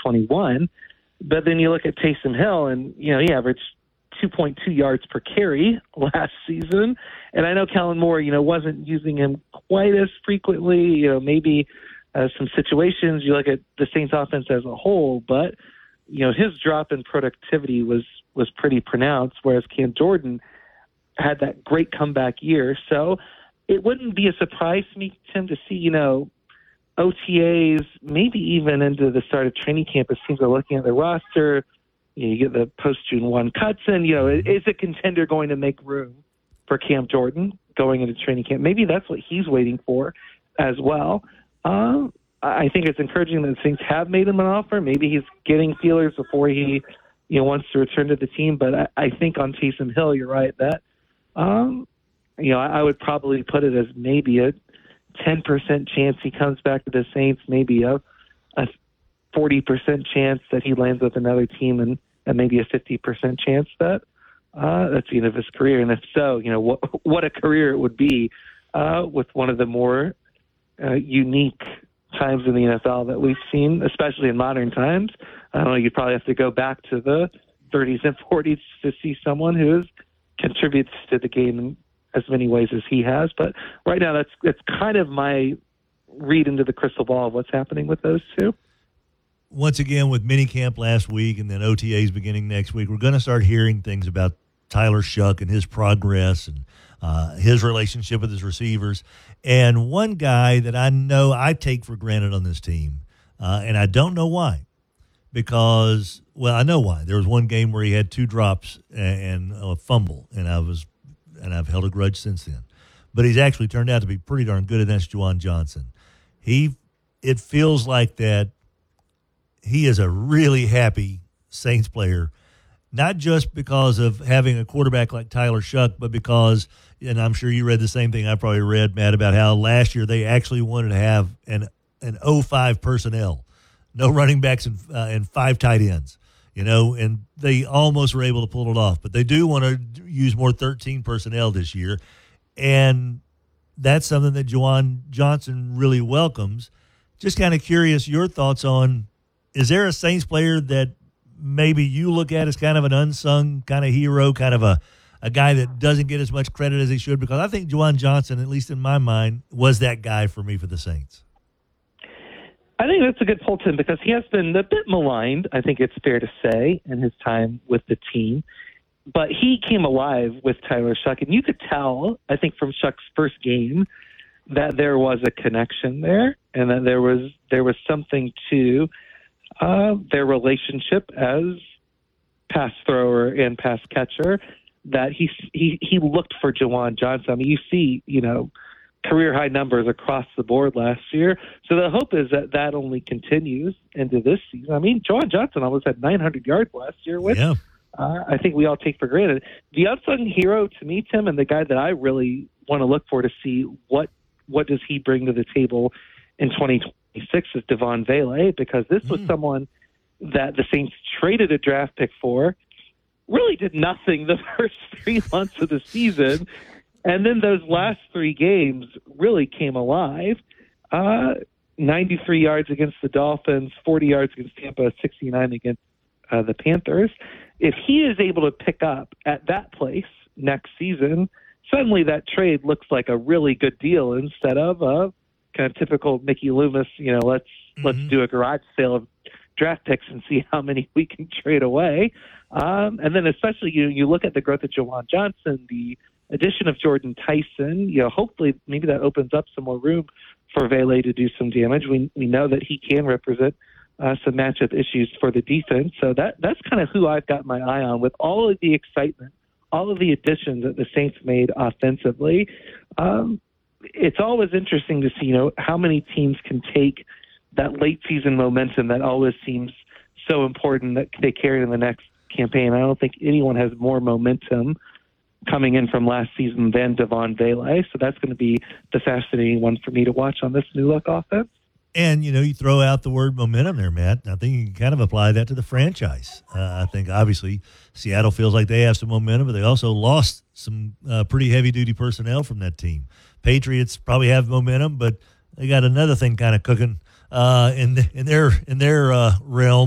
2021. But then you look at Taysom Hill, and, he averaged 2.2 yards per carry last season. And I know Kellen Moore, wasn't using him quite as frequently, maybe some situations. You look at the Saints offense as a whole, but, his drop in productivity was pretty pronounced, whereas Cam Jordan had that great comeback year. So it wouldn't be a surprise to me, Tim, to see, OTAs, maybe even into the start of training camp as teams are looking at the roster. You get the post-June 1 cuts in. Is a contender going to make room for Cam Jordan going into training camp? Maybe that's what he's waiting for as well. I think it's encouraging that things have made him an offer. Maybe he's getting feelers before he wants to return to the team. But I think on Taysom Hill, you're right that I would probably put it as maybe a 10% chance he comes back to the Saints, maybe a 40% chance that he lands with another team, and maybe a 50% chance that that's the end of his career. And if so, what a career it would be with one of the more unique times in the NFL that we've seen, especially in modern times. I don't know, you'd probably have to go back to the 30s and 40s to see someone who contributes to the game in as many ways as he has. But right now, that's kind of my read into the crystal ball of what's happening with those two. Once again, with minicamp last week and then OTAs beginning next week, we're going to start hearing things about Tyler Shough and his progress and his relationship with his receivers. And one guy that I know I take for granted on this team, and I don't know why, because, well, I know why. There was one game where he had 2 drops and a fumble, and I've held a grudge since then. But he's actually turned out to be pretty darn good, and that's Juwan Johnson. It feels like that he is a really happy Saints player, not just because of having a quarterback like Tyler Shough, but because, and I'm sure you read the same thing I probably read, Matt, about how last year they actually wanted to have an 0-5 personnel, no running backs and 5 tight ends. And they almost were able to pull it off. But they do want to use more 13 personnel this year. And that's something that Juwan Johnson really welcomes. Just kind of curious your thoughts on, is there a Saints player that maybe you look at as kind of an unsung kind of hero, kind of a guy that doesn't get as much credit as he should? Because I think Juwan Johnson, at least in my mind, was that guy for me for the Saints. I think that's a good pull, Tim, because he has been a bit maligned, I think it's fair to say, in his time with the team. But he came alive with Tyler Shough, and you could tell, I think, from Shough's first game that there was a connection there, and that there was something to their relationship as pass thrower and pass catcher, that he looked for Juwan Johnson. I mean, you see, career high numbers across the board last year. So the hope is that only continues into this season. I mean, Juwan Johnson almost had 900 yards last year, which I think we all take for granted. The unsung hero to me, Tim, and the guy that I really want to look for to see what does he bring to the table in 2026 is Devon Vele, because this was someone that the Saints traded a draft pick for, really did nothing the first 3 months of the season, and then those last 3 games really came alive. 93 yards against the Dolphins, 40 yards against Tampa, 69 against the Panthers. If he is able to pick up at that place next season, suddenly that trade looks like a really good deal instead of a kind of typical Mickey Loomis, let's do a garage sale of draft picks and see how many we can trade away. And then especially you look at the growth of Juwan Johnson, the addition of Jordan Tyson, hopefully maybe that opens up some more room for Vele to do some damage. We know that he can represent some matchup issues for the defense. So that's kind of who I've got my eye on with all of the excitement, all of the additions that the Saints made offensively. It's always interesting to see, how many teams can take that late season momentum that always seems so important that they carry in the next campaign. I don't think anyone has more momentum coming in from last season than Devon Vele. So that's going to be the fascinating one for me to watch on this new look offense. And, you throw out the word momentum there, Matt. I think you can kind of apply that to the franchise. I think, obviously, Seattle feels like they have some momentum, but they also lost some pretty heavy-duty personnel from that team. Patriots probably have momentum, but they got another thing kind of cooking in their realm.